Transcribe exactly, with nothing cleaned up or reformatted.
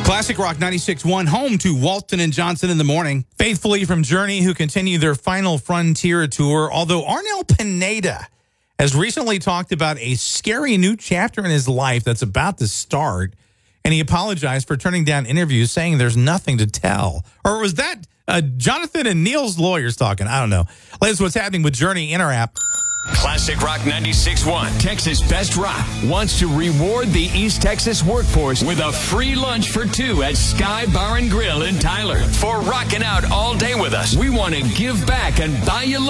Classic Rock ninety-six point one, home to Walton and Johnson in the morning. Faithfully from Journey, who continue their Final Frontier tour, although Arnel Pineda has recently talked about a scary new chapter in his life that's about to start, and he apologized for turning down interviews, saying there's nothing to tell. Or was that uh, Jonathan and Neil's lawyers talking? I don't know. Latest what's happening with Journey in our app. Classic Rock ninety-six point one, Texas Best Rock, wants to reward the East Texas workforce with a free lunch for two at Sky Bar and Grill in Tyler. For rocking out all day with us, we want to give back and buy you lunch.